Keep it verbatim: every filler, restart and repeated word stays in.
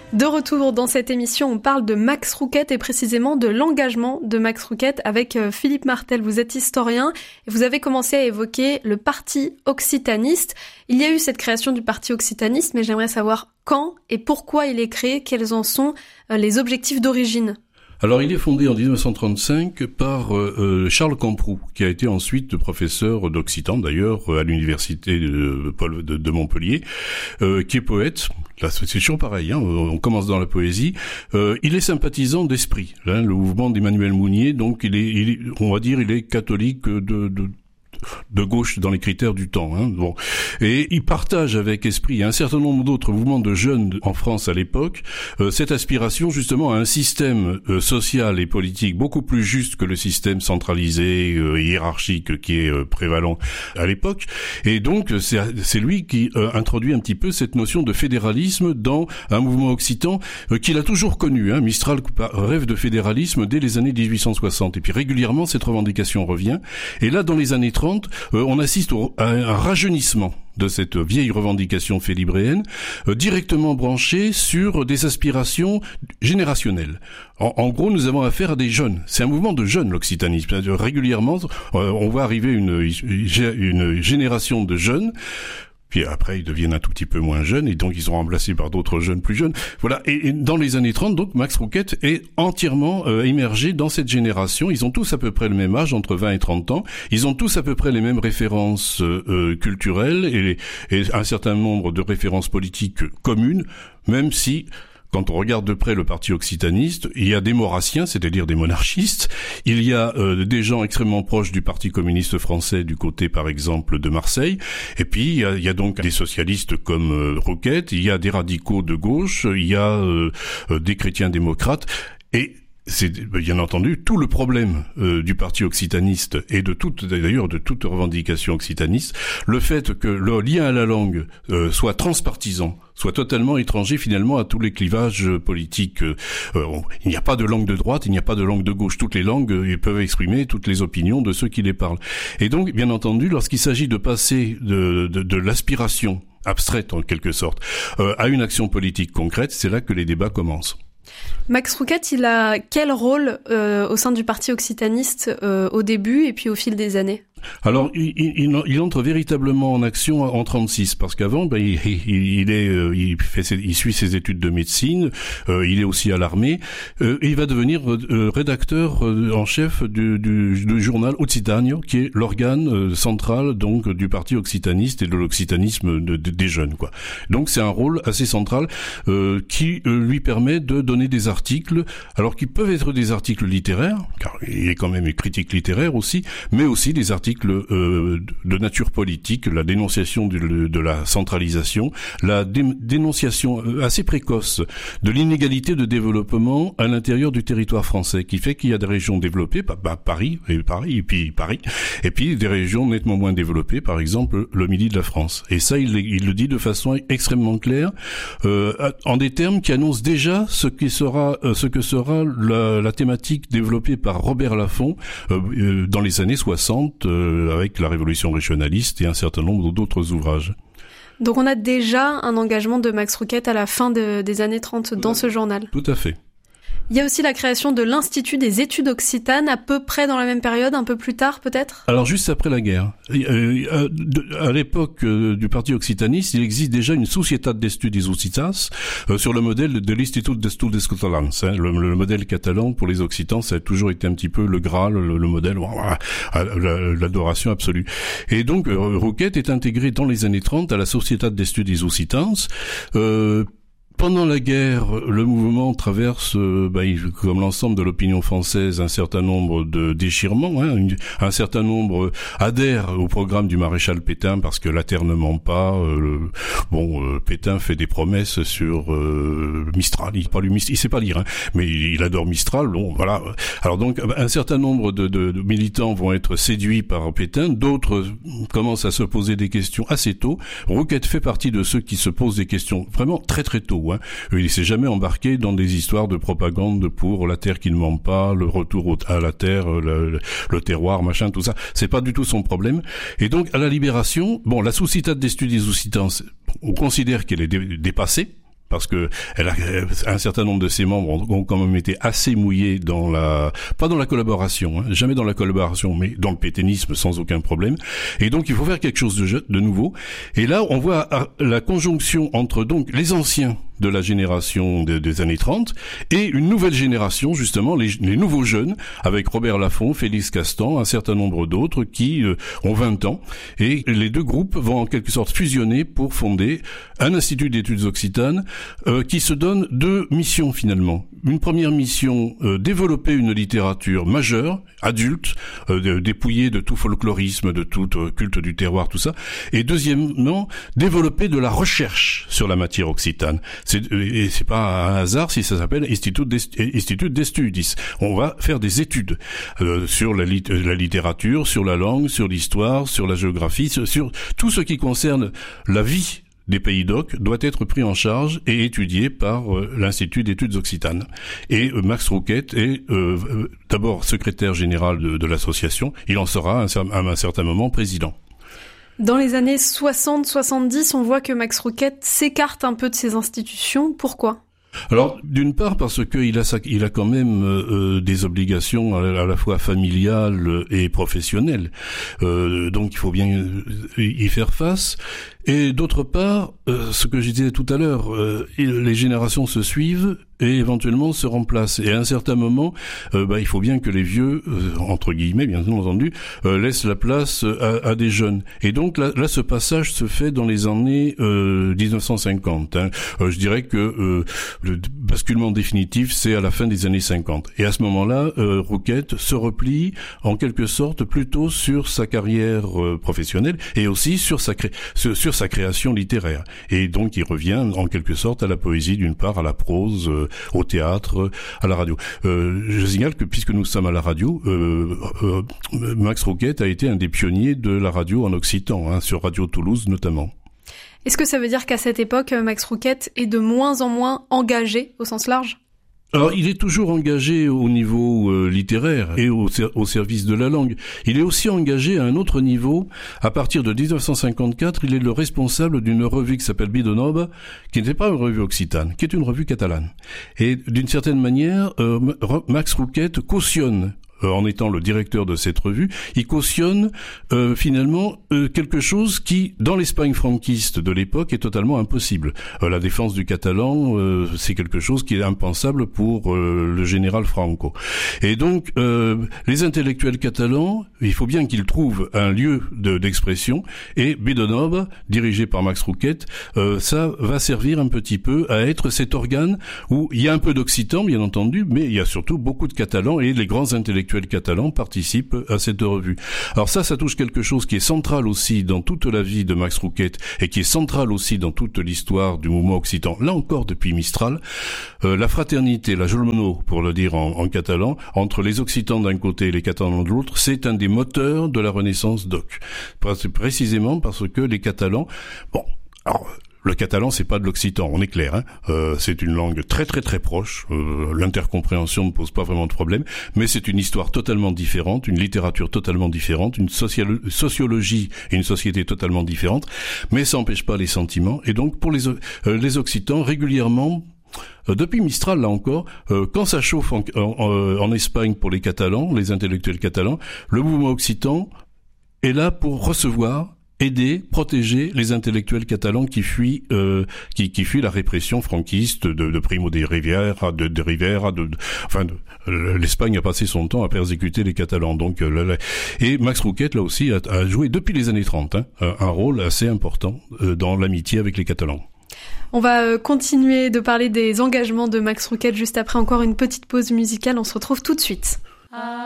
De retour dans cette émission, on parle de Max Rouquette et précisément de l'engagement de Max Rouquette avec Philippe Martel. Vous êtes historien et vous avez commencé à évoquer le parti occitaniste. Il y a eu cette création du parti occitaniste, mais j'aimerais savoir quand et pourquoi il est créé, quels en sont les objectifs d'origine. Alors, il est fondé en dix-neuf cent trente-cinq par euh, Charles Camproux, qui a été ensuite professeur d'occitan, d'ailleurs, à l'université de, Paul, de, de Montpellier, euh, qui est poète. Là, c'est toujours pareil, hein, on commence dans la poésie. Euh, il est sympathisant d'Esprit, hein, le mouvement d'Emmanuel Mounier, donc il est, il est, on va dire, il est catholique de... de de gauche dans les critères du temps. Hein. Bon. Et il partage avec Esprit et un certain nombre d'autres mouvements de jeunes en France à l'époque euh, cette aspiration justement à un système euh, social et politique beaucoup plus juste que le système centralisé euh, hiérarchique qui est euh, prévalent à l'époque. Et donc c'est, c'est lui qui euh, introduit un petit peu cette notion de fédéralisme dans un mouvement occitan euh, qu'il a toujours connu. Hein. Mistral rêve de fédéralisme dès les années dix-huit cent soixante. Et puis régulièrement cette revendication revient. Et là dans les années trente, Euh, on assiste au, à un rajeunissement de cette vieille revendication félibréenne, euh, directement branchée sur des aspirations générationnelles. En, en gros, nous avons affaire à des jeunes. C'est un mouvement de jeunes, l'occitanisme. Régulièrement, euh, on voit arriver une, une génération de jeunes. Puis après, ils deviennent un tout petit peu moins jeunes, et donc ils sont remplacés par d'autres jeunes plus jeunes. Voilà. Et, et dans les années trente, donc, Max Rouquette est entièrement euh, immergé dans cette génération. Ils ont tous à peu près le même âge, entre vingt et trente ans. Ils ont tous à peu près les mêmes références euh, culturelles et, et un certain nombre de références politiques communes, même si... Quand on regarde de près le parti occitaniste, il y a des maurassiens, c'est-à-dire des monarchistes, il y a euh, des gens extrêmement proches du parti communiste français du côté, par exemple, de Marseille, et puis il y a, il y a donc des socialistes comme euh, Rouquette, il y a des radicaux de gauche, il y a euh, euh, des chrétiens démocrates, et c'est bien entendu tout le problème euh, du parti occitaniste et de toute d'ailleurs de toute revendication occitaniste, le fait que le lien à la langue euh, soit transpartisan, soit totalement étranger finalement à tous les clivages politiques. Euh, on, il n'y a pas de langue de droite, il n'y a pas de langue de gauche. Toutes les langues euh, peuvent exprimer toutes les opinions de ceux qui les parlent. Et donc, bien entendu, lorsqu'il s'agit de passer de, de, de l'aspiration abstraite en quelque sorte euh, à une action politique concrète, c'est là que les débats commencent. Max Rouquette, il a quel rôle euh, au sein du parti occitaniste euh, au début et puis au fil des années ? Alors, il, il, il entre véritablement en action en trente-six, parce qu'avant, ben, il, il, il est, il fait, ses, il suit ses études de médecine, euh, il est aussi à l'armée, euh, et il va devenir euh, rédacteur euh, en chef du, du, du journal Occitanio, qui est l'organe euh, central donc du parti occitaniste et de l'occitanisme de, de, des jeunes, quoi. Donc, c'est un rôle assez central euh, qui euh, lui permet de donner des articles, alors qu'ils peuvent être des articles littéraires, car il est quand même critique littéraire aussi, mais aussi des articles Euh, de nature politique, la dénonciation de, de la centralisation, la dé, dénonciation assez précoce de l'inégalité de développement à l'intérieur du territoire français, qui fait qu'il y a des régions développées, bah, bah, Paris, et Paris, et puis Paris, et puis des régions nettement moins développées, par exemple le midi de la France. Et ça, il, il le dit de façon extrêmement claire, euh, en des termes qui annoncent déjà ce qui sera, euh, ce que sera la, la thématique développée par Robert Laffont euh, euh, dans les années soixante. Euh, avec la révolution régionaliste et un certain nombre d'autres ouvrages. Donc on a déjà un engagement de Max Rouquette à la fin de, des années trente dans ce journal. Tout à fait. Il y a aussi la création de l'Institut des études occitanes, à peu près dans la même période, un peu plus tard peut-être ? Alors juste après la guerre. Euh, à l'époque du parti occitaniste, il existe déjà une Societat d'Estudis Occitas euh, sur le modèle de l'Institut d'Estudis Catalans. Hein, le, le modèle catalan pour les occitans, ça a toujours été un petit peu le Graal, le, le modèle, voilà, l'adoration absolue. Et donc Rouquette est intégré dans les années trente à la Societat d'Estudis Occitans. Euh, Pendant la guerre, le mouvement traverse, euh, bah, comme l'ensemble de l'opinion française, un certain nombre de déchirements. Hein, une, un certain nombre adhèrent au programme du maréchal Pétain parce que la terre ne ment pas. Euh, le, bon, euh, Pétain fait des promesses sur euh, Mistral. Il pas lu Mistral, il sait pas lire, hein, mais il, il adore Mistral. Bon, voilà. Alors donc, un certain nombre de, de, de militants vont être séduits par Pétain. D'autres commencent à se poser des questions assez tôt. Rouquette fait partie de ceux qui se posent des questions vraiment très très tôt. Hein. Il s'est jamais embarqué dans des histoires de propagande pour la terre qui ne ment pas, le retour à la terre, le, le, le terroir, machin, tout ça. C'est pas du tout son problème. Et donc, à la Libération, bon, la Societat d'Estudis Occitans, on considère qu'elle est dé- dépassée. parce que elle a, un certain nombre de ses membres ont, ont quand même été assez mouillés dans la, pas dans la collaboration, hein, jamais dans la collaboration, mais dans le pétainisme sans aucun problème. Et donc il faut faire quelque chose de, de nouveau. Et là, on voit la conjonction entre donc les anciens de la génération de, des années trente et une nouvelle génération, justement, les, les nouveaux jeunes, avec Robert Laffont, Félix Castan, un certain nombre d'autres qui euh, ont vingt ans. Et les deux groupes vont en quelque sorte fusionner pour fonder un institut d'études occitanes euh, qui se donne deux missions finalement. Une première mission, euh, développer une littérature majeure, adulte, euh, dépouillée de tout folklorisme, de tout euh, culte du terroir, tout ça. Et deuxièmement, développer de la recherche sur la matière occitane. C'est, et c'est pas un hasard si ça s'appelle Institut d'Estudis. On va faire des études euh, sur la, lit- la littérature, sur la langue, sur l'histoire, sur la géographie, sur, sur tout ce qui concerne la vie des pays d'Oc doit être pris en charge et étudié par euh, l'Institut d'études occitanes. Et euh, Max Rouquette est euh, euh, d'abord secrétaire général de, de l'association. Il en sera à un, à un certain moment président. Dans les années soixante soixante-dix, on voit que Max Rouquette s'écarte un peu de ces institutions. Pourquoi ? Alors, d'une part parce qu'il a, il a quand même euh, des obligations à, à la fois familiales et professionnelles. Euh, donc, il faut bien y faire face. Et d'autre part, euh, ce que je disais tout à l'heure, euh, les générations se suivent et éventuellement se remplacent. Et à un certain moment, euh, bah, il faut bien que les vieux, euh, entre guillemets, bien entendu, euh, laissent la place à, à des jeunes. Et donc là, là, ce passage se fait dans les années euh, dix-neuf cent cinquante. Hein. Euh, je dirais que euh, le basculement définitif, c'est à la fin des années cinquante. Et à ce moment-là, euh, Rouquette se replie en quelque sorte plutôt sur sa carrière euh, professionnelle et aussi sur sa cré- sur, sur sa création littéraire. Et donc il revient en quelque sorte à la poésie d'une part, à la prose, euh, au théâtre, euh, à la radio. Euh, je signale que puisque nous sommes à la radio, euh, euh, Max Rouquette a été un des pionniers de la radio en occitan, hein, sur Radio Toulouse notamment. Est-ce que ça veut dire qu'à cette époque, Max Rouquette est de moins en moins engagé au sens large ? Alors, il est toujours engagé au niveau euh, littéraire et au, ser- au service de la langue. Il est aussi engagé à un autre niveau. À partir de dix-neuf cent cinquante-quatre, il est le responsable d'une revue qui s'appelle Bidonob, qui n'était pas une revue occitane, qui est une revue catalane. Et d'une certaine manière, euh, Max Rouquette cautionne, Euh, en étant le directeur de cette revue, il cautionne euh, finalement euh, quelque chose qui, dans l'Espagne franquiste de l'époque, est totalement impossible. Euh, la défense du catalan, euh, c'est quelque chose qui est impensable pour euh, le général Franco. Et donc, euh, les intellectuels catalans, il faut bien qu'ils trouvent un lieu de, d'expression, et Bidonob, dirigé par Max Rouquette, euh, ça va servir un petit peu à être cet organe où il y a un peu d'occitan, bien entendu, mais il y a surtout beaucoup de catalans, et les grands intellectuels catalans participent à cette revue. Alors ça, ça touche quelque chose qui est central aussi dans toute la vie de Max Rouquette et qui est central aussi dans toute l'histoire du mouvement occitan. Là encore, depuis Mistral, euh, la fraternité, la jolmono, pour le dire en, en catalan, entre les occitans d'un côté et les catalans de l'autre, c'est un des moteurs de la Renaissance d'Oc. Précisément parce que les catalans, bon, alors, le catalan, c'est pas de l'occitan, on est clair. Hein. Euh, c'est une langue très très très proche. Euh, l'intercompréhension ne pose pas vraiment de problème, mais c'est une histoire totalement différente, une littérature totalement différente, une sociolo- sociologie et une société totalement différente. Mais ça n'empêche pas les sentiments. Et donc pour les euh, les occitans, régulièrement. Euh, depuis Mistral, là encore, euh, quand ça chauffe en, en, en Espagne pour les Catalans, les intellectuels catalans, le mouvement occitan est là pour recevoir, aider, protéger les intellectuels catalans qui fuient, euh, qui, qui fuient la répression franquiste de, de Primo de Rivera, de, de Rivera, de, de, enfin, de, l'Espagne a passé son temps à persécuter les Catalans. Donc, euh, là, et Max Rouquette là aussi a, a joué depuis les années trente hein, un rôle assez important euh, dans l'amitié avec les Catalans. On va continuer de parler des engagements de Max Rouquette juste après encore une petite pause musicale. On se retrouve tout de suite.